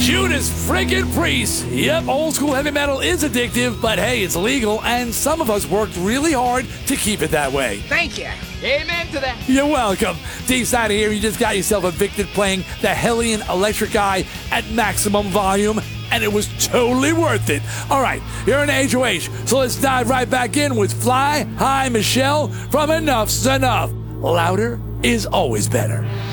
Judas friggin' Priest. Yep, old school heavy metal is addictive, but hey, it's legal, and some of us worked really hard to keep it that way. Thank you. Amen to that. You're welcome. Deep side of here, you just got yourself evicted playing the Hellion Electric Eye at maximum volume, and it was totally worth it. All right, you're an HOH, so let's dive right back in with Fly High Michelle from Enough's Enough. Louder is always better.